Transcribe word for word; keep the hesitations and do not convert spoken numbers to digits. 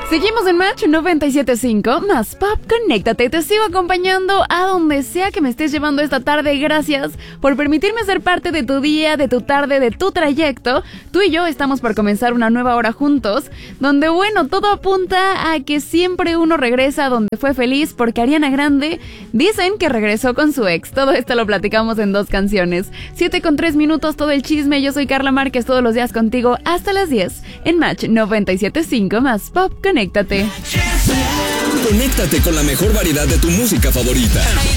Seguimos en Match noventa y siete punto cinco, más Pop, conéctate. Te sigo acompañando a donde sea que me estés llevando esta tarde. Gracias por permitirme ser parte de tu día, de tu tarde, de tu trayecto. Tú y yo estamos por comenzar una nueva hora juntos, donde bueno, todo apunta a que siempre uno regresa a donde fue feliz, porque Ariana Grande dicen que regresó con su ex. Todo esto lo platicamos en dos canciones. siete con tres minutos, todo el chisme. Yo soy Carla Márquez, todos los días contigo hasta las diez en Match noventa y siete punto cinco, más Pop, conéctate. Conéctate con la mejor variedad de tu música favorita.